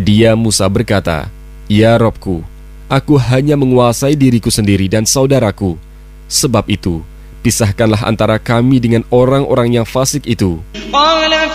Dia Musa berkata, "Ya Robku, aku hanya menguasai diriku sendiri dan saudaraku. Sebab itu, pisahkanlah antara kami dengan orang-orang yang fasik itu."